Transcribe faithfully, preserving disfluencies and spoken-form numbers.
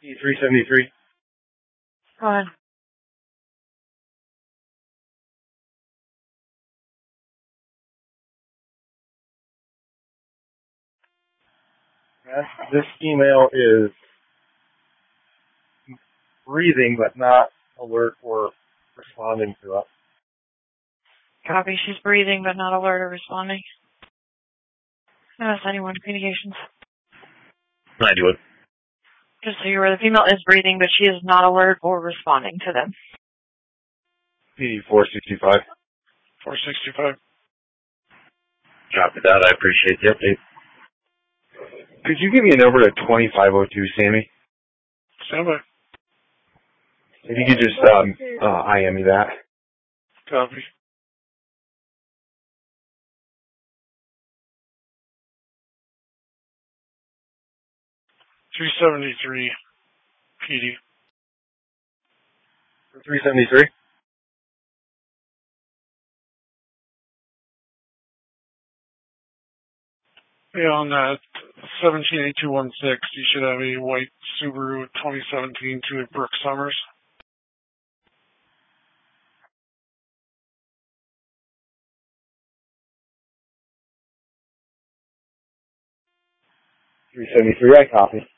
P three seventy-three. Go ahead. This email is breathing but not alert or responding to us. Copy. She's breathing but not alert or responding. Ask anyone communications. ninety-one. Just so you're aware, the female is breathing, but she is not alert or responding to them. P D four sixty-five. four sixty-five. Copy that. I appreciate the update. Could you give me a number to twenty-five oh two, Sammy? Stand by. If you could just um, uh, I M me that. Copy. three seventy-three P D. three seventy-three? Yeah, on that seventeen eight two one six, you should have a white Subaru twenty seventeen to a Brooke Summers. three seventy-three, I copy.